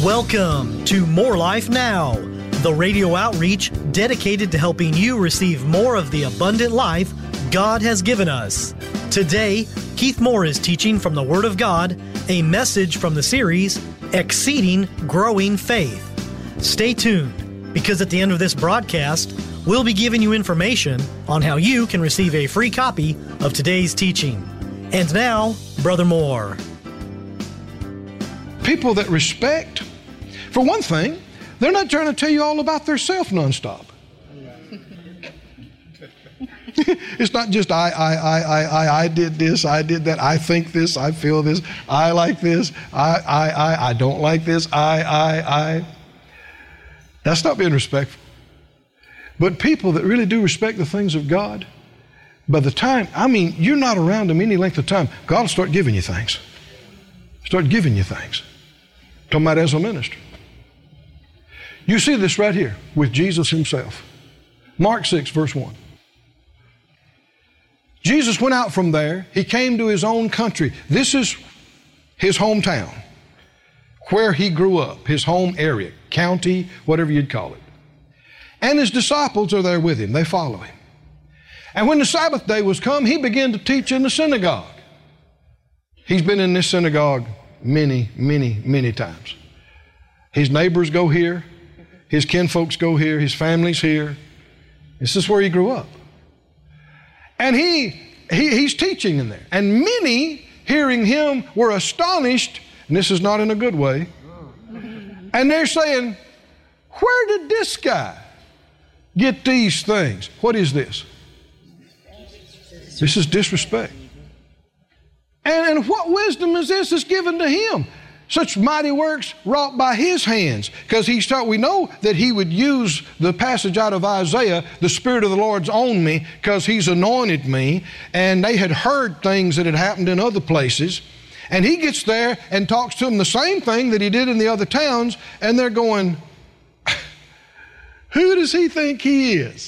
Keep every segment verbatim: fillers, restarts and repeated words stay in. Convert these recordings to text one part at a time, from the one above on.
Welcome to More Life Now, the radio outreach dedicated to helping you receive more of the abundant life God has given us. Today, Keith Moore is teaching from the Word of God, a message from the series, Exceeding Growing Faith. Stay tuned, because at the end of this broadcast, we'll be giving you information on how you can receive a free copy of today's teaching. And now, Brother Moore. People that respect, for one thing, they're not trying to tell you all about their self nonstop. It's not just I, I, I, I, I, I did this, I did that, I think this, I feel this, I like this, I, I, I, I don't like this, I, I, I. That's not being respectful. But people that really do respect the things of God, by the time, I mean, you're not around them any length of time, God will start giving you things. Start giving you things. Talking about as a minister. You see this right here with Jesus himself. Mark six, verse one. Jesus went out from there. He came to his own country. This is his hometown, where he grew up, his home area, county, whatever you'd call it. And his disciples are there with him. They follow him. And when the Sabbath day was come, he began to teach in the synagogue. He's been in this synagogue many, many, many times. His neighbors go here. His kinfolks go here. His family's here. This is where he grew up. And he, he he's teaching in there. And many, hearing him, were astonished, and this is not in a good way, and they're saying, where did this guy get these things? What is this? This is disrespect. And, and what wisdom is this that's given to him? Such mighty works wrought by his hands. Because he's taught, we know that he would use the passage out of Isaiah, the Spirit of the Lord's on me, because he's anointed me. And they had heard things that had happened in other places. And he gets there and talks to them the same thing that he did in the other towns. And they're going, who does he think he is?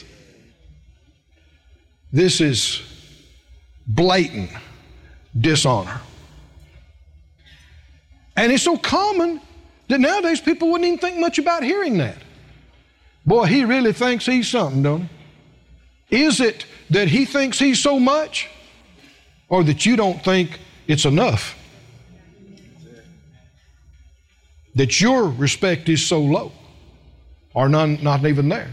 This is blatant dishonor. And it's so common that nowadays people wouldn't even think much about hearing that. Boy, he really thinks he's something, don't he? Is it that he thinks he's so much, or that you don't think it's enough? That your respect is so low, or none, not even there.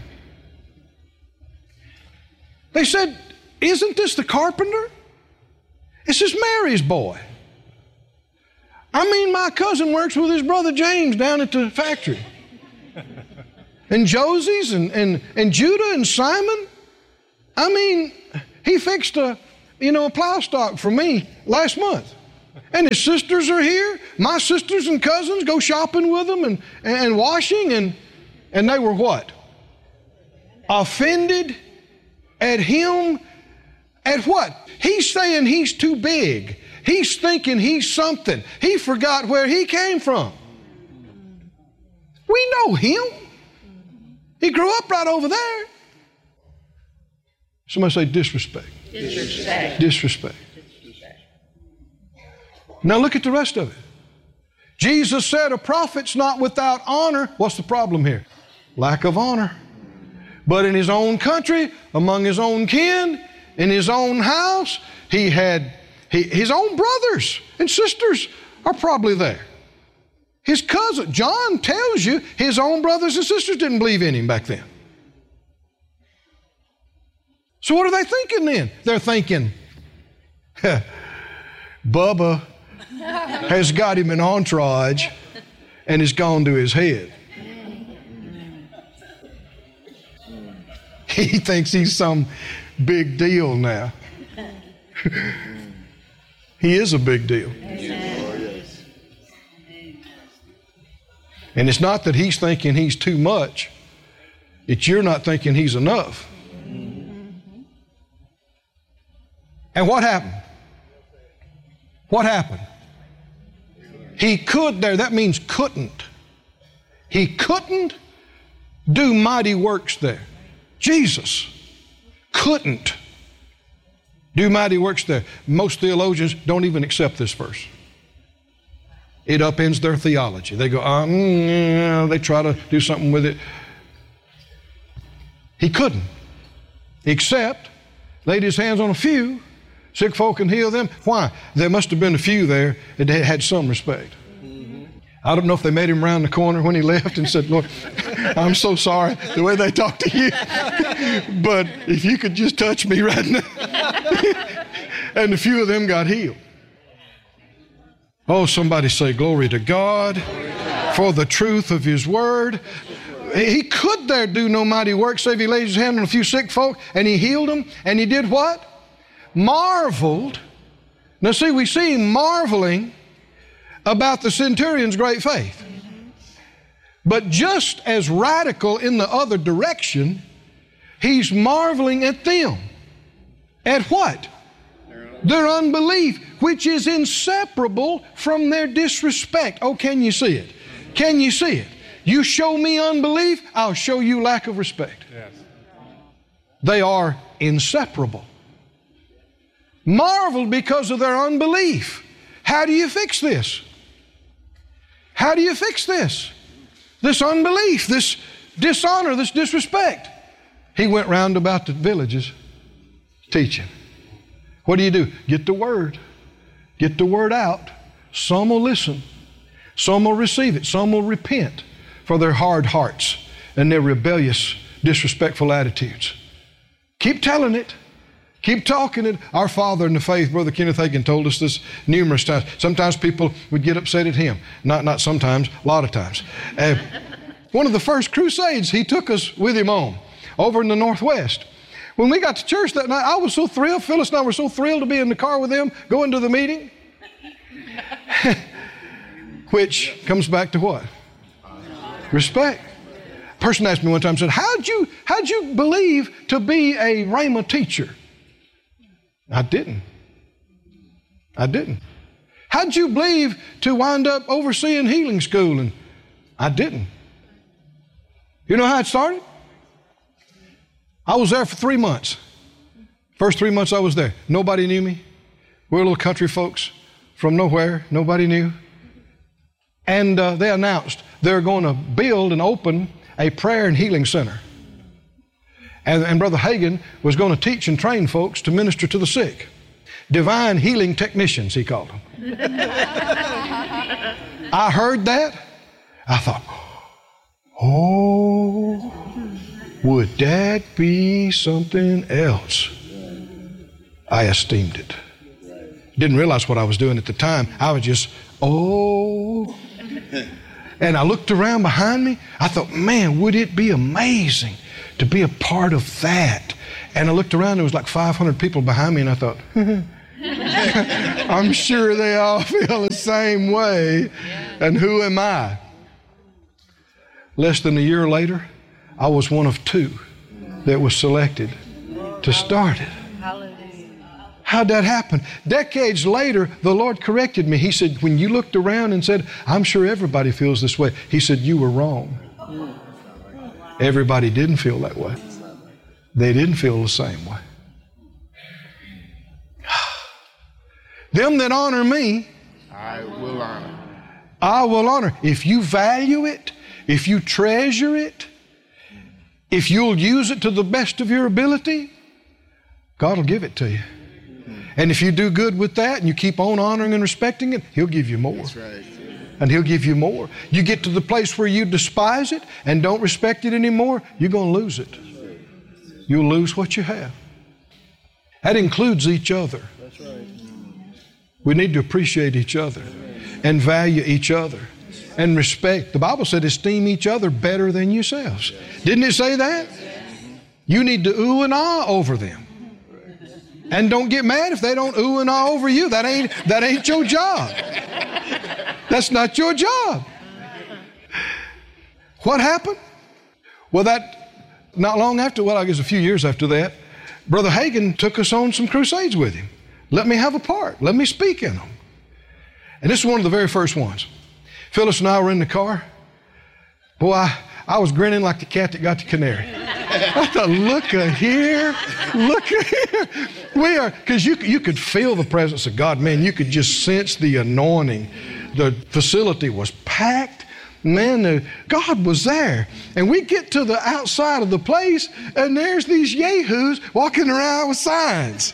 They said, isn't this the carpenter? This is Mary's boy. I mean, my cousin works with his brother James down at the factory. And Josie's and, and, and Judah and Simon. I mean, he fixed a, you know, a plow stock for me last month. And his sisters are here. My sisters and cousins go shopping with them and, and washing. And, and they were what? Offended at him. At what? He's saying he's too big. He's thinking he's something. He forgot where he came from. We know him. He grew up right over there. Somebody say disrespect. Disrespect. Disrespect. Disrespect. Now look at the rest of it. Jesus said a prophet's not without honor. What's the problem here? Lack of honor. But in his own country, among his own kin, in his own house, he had he, his own brothers and sisters are probably there. His cousin, John tells you his own brothers and sisters didn't believe in him back then. So what are they thinking then? They're thinking, Bubba has got him an entourage and it's gone to his head. He thinks he's some big deal now. He is a big deal. And it's not that he's thinking he's too much. It's you're not thinking he's enough. And what happened? What happened? He could there. That means couldn't. He couldn't do mighty works there. Jesus couldn't do mighty works there. Most theologians don't even accept this verse. It upends their theology. They go, uh, mm, they try to do something with it. He couldn't, except laid his hands on a few sick folk and healed them. Why? There must have been a few there that had some respect. I don't know if they made him around the corner when he left and said, Lord, I'm so sorry the way they talk to you, but if you could just touch me right now. And a few of them got healed. Oh, somebody say glory to God for the truth of His Word. He could there do no mighty work save He laid His hand on a few sick folk and He healed them. And He did what? Marveled. Now see, we see Him marveling about the centurion's great faith. But just as radical in the other direction, He's marveling at them. At what? Their unbelief, which is inseparable from their disrespect. Oh, can you see it? Can you see it? You show me unbelief, I'll show you lack of respect. Yes. They are inseparable. Marveled because of their unbelief. How do you fix this? How do you fix this? This unbelief, this dishonor, this disrespect. He went round about the villages teaching. What do you do? Get the word. Get the word out. Some will listen. Some will receive it. Some will repent for their hard hearts and their rebellious, disrespectful attitudes. Keep telling it. Keep talking it. Our father in the faith, Brother Kenneth Hagin, told us this numerous times. Sometimes people would get upset at him. Not, not sometimes, a lot of times. Uh, one of the first crusades, he took us with him on over in the Northwest. When we got to church that night, I was so thrilled. Phyllis and I were so thrilled to be in the car with them, going to the meeting. Which comes back to what? Respect. A person asked me one time, said, how'd you, how'd you believe to be a Rhema teacher? I didn't. I didn't. How'd you believe to wind up overseeing healing school? And I didn't. You know how it started? I was there for three months. First three months I was there. Nobody knew me. We're little country folks from nowhere. Nobody knew. And uh, they announced they're going to build and open a prayer and healing center. And, and Brother Hagin was going to teach and train folks to minister to the sick. Divine healing technicians, he called them. I heard that. I thought, oh, would that be something else? I esteemed it. Didn't realize what I was doing at the time. I was just, oh. And I looked around behind me. I thought, man, would it be amazing to be a part of that? And I looked around, there was like five hundred people behind me, and I thought, I'm sure they all feel the same way. And who am I? Less than a year later, I was one of two that was selected to start it. How'd that happen? Decades later, the Lord corrected me. He said, when you looked around and said, I'm sure everybody feels this way, He said, you were wrong. Everybody didn't feel that way. They didn't feel the same way. Them that honor me, I will honor. I will honor. If you value it, if you treasure it, if you'll use it to the best of your ability, God will give it to you. And if you do good with that and you keep on honoring and respecting it, He'll give you more. That's right. And He'll give you more. You get to the place where you despise it and don't respect it anymore, you're going to lose it. You'll lose what you have. That includes each other. That's right. We need to appreciate each other and value each other and respect. The Bible said esteem each other better than yourselves. Didn't it say that? You need to ooh and ah over them. And don't get mad if they don't ooh and ah over you. That ain't, that ain't your job. That's not your job. What happened? Well, that, not long after, well, I guess a few years after that, Brother Hagin took us on some crusades with him. Let me have a part. Let me speak in them. And this is one of the very first ones. Phyllis and I were in the car. Boy, I, I was grinning like the cat that got the canary. I thought, look at here, look at here. We are, because you, you could feel the presence of God, man. You could just sense the anointing the facility was packed. Man, the, God was there. And we get to the outside of the place, and there's these yahoos walking around with signs.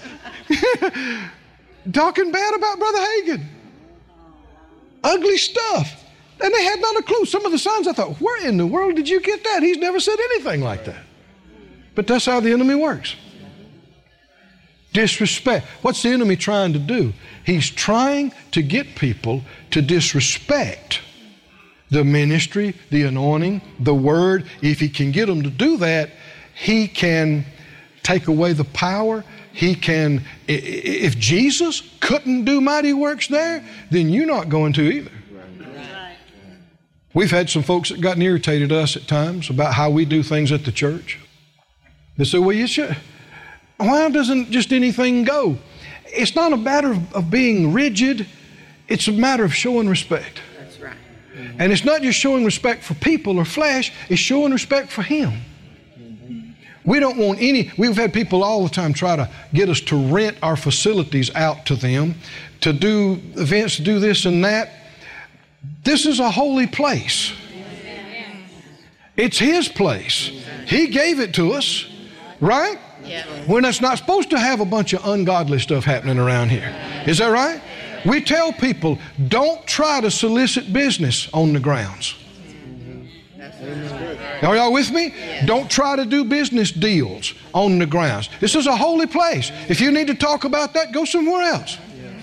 Talking bad about Brother Hagin. Ugly stuff. And they had not a clue. Some of the signs, I thought, where in the world did you get that? He's never said anything like that. But that's how the enemy works. Disrespect. What's the enemy trying to do? He's trying to get people to disrespect the ministry, the anointing, the word. If he can get them to do that, he can take away the power. He can, if Jesus couldn't do mighty works there, then you're not going to either. Right. We've had some folks that gotten irritated at us at times about how we do things at the church. They say, well, you should, why doesn't just anything go? It's not a matter of, of being rigid. It's a matter of showing respect. That's right. And it's not just showing respect for people or flesh, it's showing respect for Him. We don't want any, we've had people all the time try to get us to rent our facilities out to them, to do events, to do this and that. This is a holy place. It's His place. He gave it to us, right? Yeah. When it's not supposed to have a bunch of ungodly stuff happening around here. Is that right? We tell people, don't try to solicit business on the grounds. Are y'all with me? Yes. Don't try to do business deals on the grounds. This is a holy place. If you need to talk about that, go somewhere else.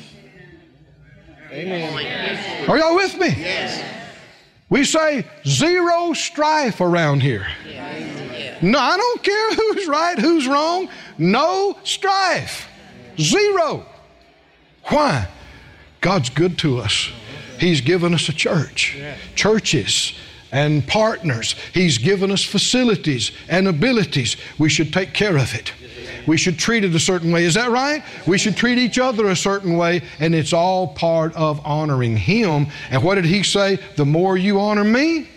Amen. Are y'all with me? Yes. We say zero strife around here. Yes. No, I don't care who's right, who's wrong. No strife. Zero. Why? God's good to us. He's given us a church, churches, and partners. He's given us facilities and abilities. We should take care of it. We should treat it a certain way. Is that right? We should treat each other a certain way, and it's all part of honoring Him. And what did He say? The more you honor me,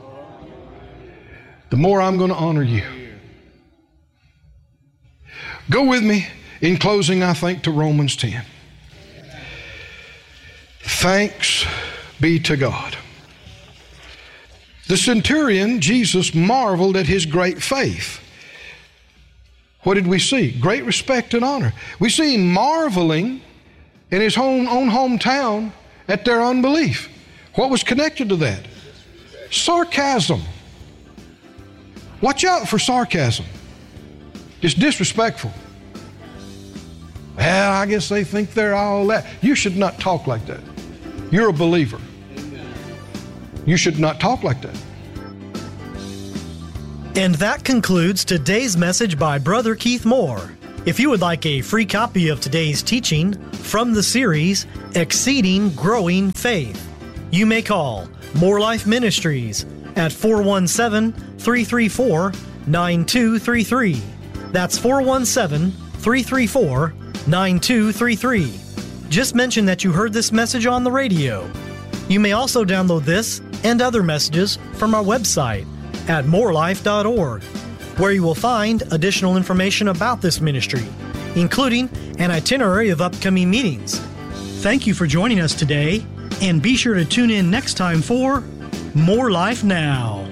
the more I'm going to honor you. Go with me in closing, I think, to Romans ten. Thanks be to God. The centurion, Jesus, marveled at his great faith. What did we see? Great respect and honor. We see him marveling in his own, own hometown at their unbelief. What was connected to that? Sarcasm. Watch out for sarcasm. It's disrespectful. Well, I guess they think they're all that. You should not talk like that. You're a believer. You should not talk like that. And that concludes today's message by Brother Keith Moore. If you would like a free copy of today's teaching from the series, Exceeding Growing Faith, you may call More Life Ministries at four one seven, three three four, nine two three three. That's four one seven, three three four, nine two three three. Just mention that you heard this message on the radio. You may also download this and other messages from our website at more life dot org, where you will find additional information about this ministry, including an itinerary of upcoming meetings. Thank you for joining us today, and be sure to tune in next time for More Life Now.